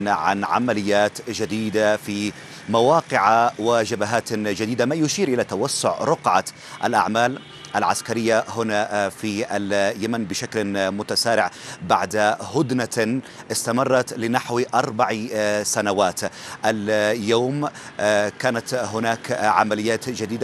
عن عمليات جديدة في مواقع وجبهات جديدة، ما يشير إلى توسع رقعة الأعمال العسكرية هنا في اليمن بشكل متسارع بعد هدنة استمرت لنحو 4 سنوات. اليوم كانت هناك عمليات جديدة